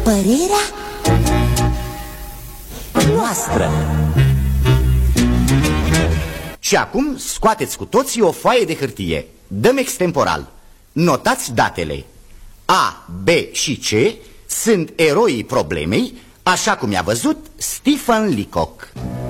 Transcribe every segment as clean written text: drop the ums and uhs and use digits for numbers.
părerea noastră. Și acum scoateți cu toții o foaie de hârtie. Dăm extemporal. Notați datele. A, B și C sunt eroii problemei, așa cum i-a văzut Stephen Leacock.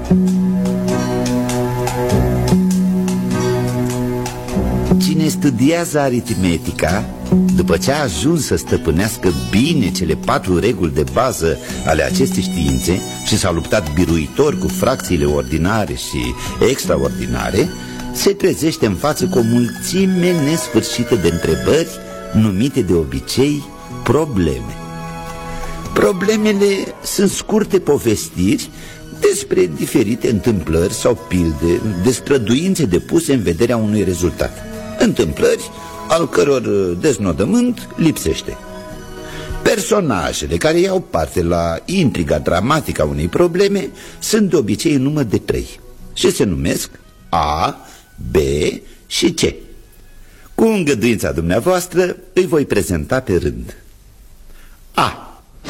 Cine studiază aritmetica, după ce a ajuns să stăpânească bine cele 4 reguli de bază ale acestei științe și s-a luptat biruitor cu fracțiile ordinare și extraordinare, se trezește în față cu o mulțime nesfârșită de întrebări, numite de obicei probleme. Problemele sunt scurte povestiri despre diferite întâmplări sau pilde de străduințe depuse în vederea unui rezultat. Întâmplări al căror deznodământ lipsește. Personajele care iau parte la intriga dramatică a unei probleme sunt de obicei în număr de 3 și se numesc A, B și C. Cu îngăduința dumneavoastră îi voi prezenta pe rând. A.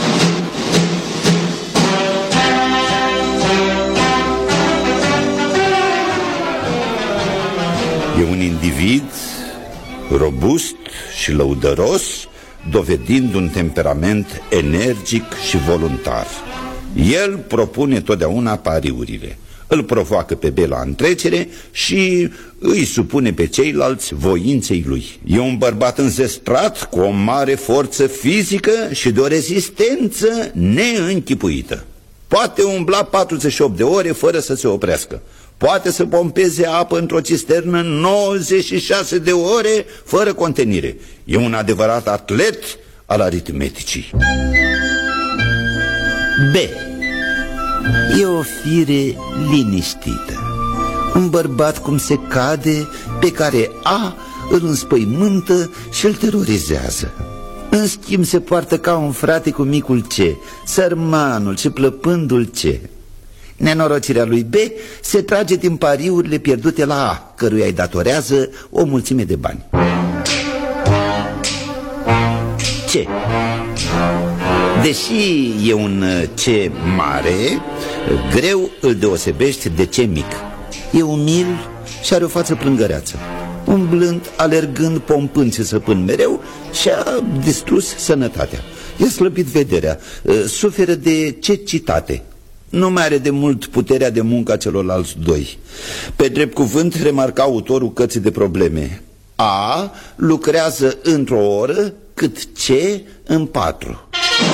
E un individ robust și lăudăros, dovedind un temperament energic și voluntar. El propune totdeauna pariurile, îl provoacă pe B la întrecere și îi supune pe ceilalți voinței lui. E un bărbat înzestrat, cu o mare forță fizică și de o rezistență neînchipuită. Poate umbla 48 de ore fără să se oprească. Poate să pompeze apă într-o cisternă 96 de ore fără contenire. E un adevărat atlet al aritmeticii. B. E o fire liniștită, un bărbat cum se cade, pe care A îl înspăimântă și îl terorizează. În schimb se poartă ca un frate cu micul C, sărmanul și plăpândul C. Nenorocirea lui B se trage din pariurile pierdute la A, căruia îi datorează o mulțime de bani. C. Deși e un C mare, greu îl deosebești de C mic. E umil și are o față plângăreață, umblând, alergând, pompând și săpând mereu, și-a distrus sănătatea. E slăbit vederea, suferă de cecitate. Nu mai are de mult puterea de muncă a celorlalți doi. Pe drept cuvânt, remarca autorul cărții de probleme, A lucrează într-o oră cât C în 4.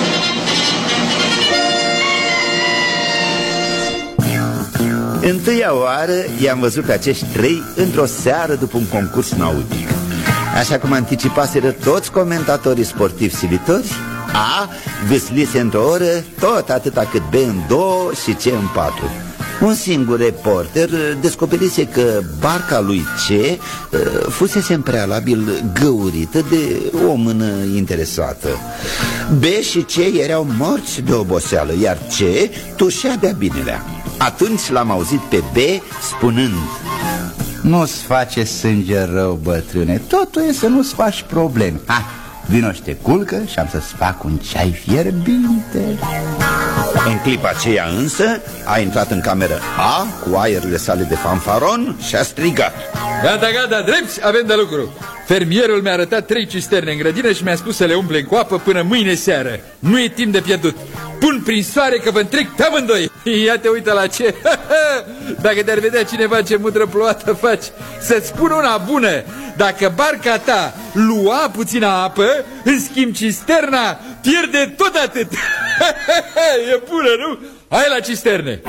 Întâia oară i-am văzut pe acești 3 într-o seară după un concurs nautic. Așa cum anticipaseră toți comentatorii sportivi silitori, A vâslise într-o oră tot atâta cât B în 2 și C în 4. Un singur reporter descoperise că barca lui C fusese în prealabil găurită de o mână interesată. B și C erau morți de oboseală, iar C tușea de-a binelea. Atunci l-am auzit pe B spunând: nu-ți face sânge rău, bătrâne, totul e să nu-ți faci probleme. Hai, vino și te culcă și am să-ți fac un ceai fierbinte. În clipa aceea însă a intrat în cameră A cu aerele sale de fanfaron și a strigat: gata, gata, drepți, avem de lucru. Fermierul mi-a arătat 3 cisterne în grădină și mi-a spus să le umple cu apă până mâine seară. Nu e timp de pierdut. Pun prin soare că vă întrec pe amândoi. Ia te uită la ce. Dacă te-ar vedea cineva ce mudră plouată faci. Să-ți spun una bună: dacă barca ta lua puțină apă, în schimb cisterna pierde tot atât. E bună, nu? Hai la cisterne.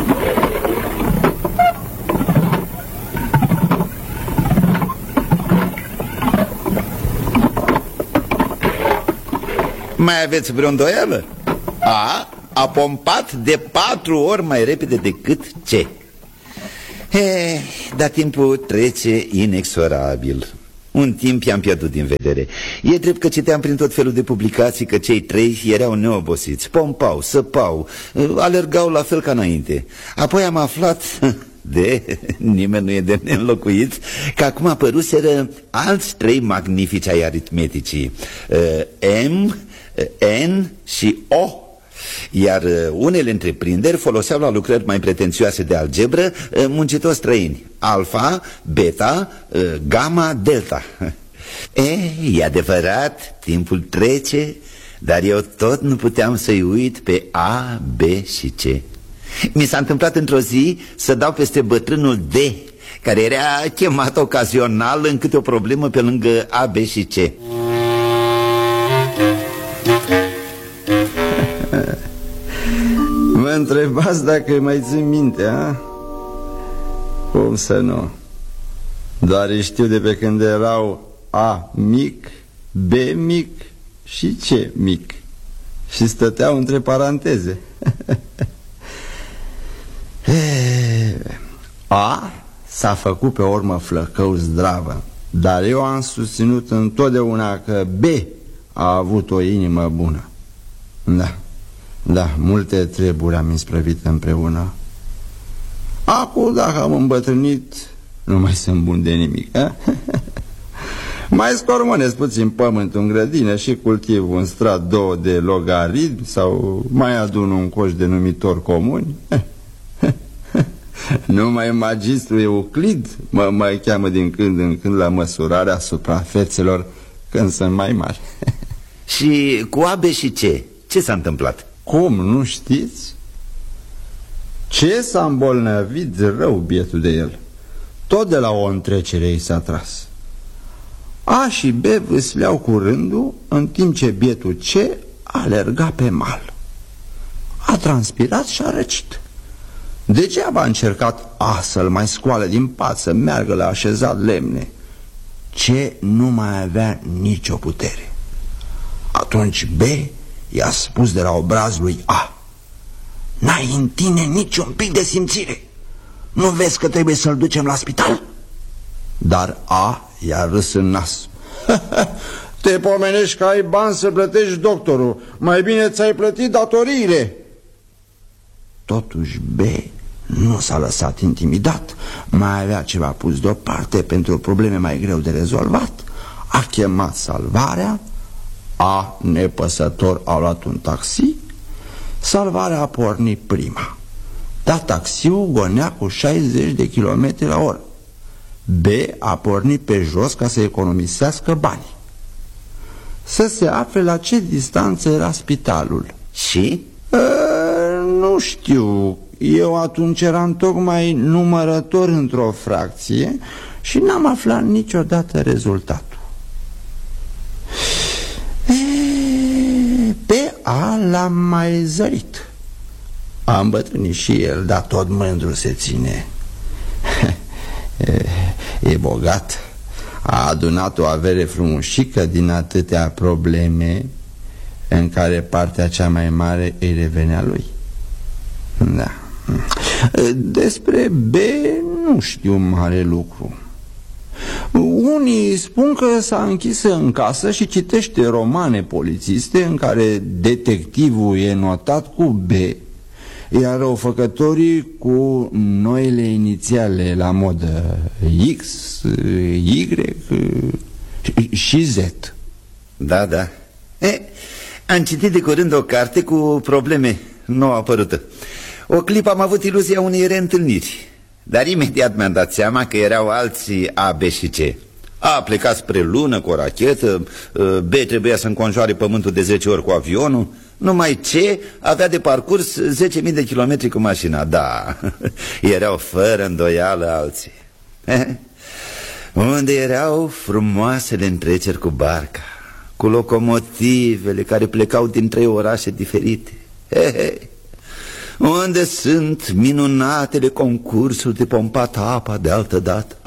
Mai aveți vreo îndoială? A pompat de 4 ori mai repede decât C. Dar timpul trece inexorabil. Un timp i-am pierdut din vedere. E drept că citeam prin tot felul de publicații că cei 3 erau neobosiți. Pompau, săpau, alergau la fel ca înainte. Apoi am aflat, nimeni nu e de neînlocuit, că acum apăruseră alți 3 magnifici ai aritmeticii, M, N și O. Iar unele întreprinderi foloseau la lucrări mai pretențioase de algebră muncitori străini: alfa, beta, gamma, delta. E adevărat, timpul trece, dar eu tot nu puteam să-i uit pe A, B și C. Mi s-a întâmplat într-o zi să dau peste bătrânul D, care era chemat ocazional în câte o problemă pe lângă A, B și C. Mă întrebați dacă mai țin minte, a? Cum să nu? Doar știu de pe când erau A mic, B mic și C mic, și stăteau între paranteze. A s-a făcut pe urmă flăcău zdravă, dar eu am susținut întotdeauna că B a avut o inimă bună. Da, multe treburi am isprăvit împreună. Acum, dacă am îmbătrânit, nu mai sunt bun de nimic, a? Mai scormonesc puțin pământ în grădină și cultiv un strat, 2 de logaritmi, sau mai adun un coș de numitori comuni. Numai magistru Euclid mă mai cheamă din când în când la măsurarea suprafețelor când sunt mai mari. Și cu A, B și C, ce s-a întâmplat? Cum, nu știți? Ce s-a îmbolnăvit rău bietul de el. Tot de la o întrecere i s-a tras. A și B vâsleau cu rândul, în timp ce bietul C alerga pe mal. A transpirat și a răcit. Degeaba a încercat A să-l mai scoale din pat, să meargă la așezat lemne. C nu mai avea nicio putere. Atunci B i-a spus de la obraz lui A: n-ai în tine niciun pic de simțire. Nu vezi că trebuie să-l ducem la spital? Dar A i-a râs în nas. Te pomenești că ai bani să plătești doctorul. Mai bine ți-ai plătit datoriile. Totuși B nu s-a lăsat intimidat. Mai avea ceva pus deoparte pentru probleme mai greu de rezolvat. A chemat salvarea. A, nepăsător, a luat un taxi. Salvarea a pornit prima, dar taxiul gonea cu 60 de km la oră. B a pornit pe jos ca să economisească bani. Să se afle la ce distanță era spitalul. Și? Nu știu. Eu atunci eram tocmai numărător într-o fracție și n-am aflat niciodată rezultatul. Pe A l-am mai zărit. A îmbătrânit și el, dar tot mândru se ține. E bogat. A adunat o avere frumușică din atâtea probleme, în care partea cea mai mare îi revenea lui. Da. Despre B nu știu mare lucru. Unii spun că s-a închis în casă și citește romane polițiste în care detectivul e notat cu B, iar răufăcătorii cu noile inițiale la modă X, Y și Z. Da. Am citit de curând o carte cu probleme nou apărută. O clipă am avut iluzia unei reîntâlniri, dar imediat mi-am dat seama că erau alții A, B și C. A plecat spre lună cu o rachetă, B trebuia să înconjoare pământul de 10 ori cu avionul, numai C avea de parcurs 10.000 de kilometri cu mașina. Da, erau fără îndoială alții. Unde erau frumoasele întreceri cu barca, cu locomotivele care plecau din 3 orașe diferite? Unde sunt minunatele concursuri de pompat apa de altă dată?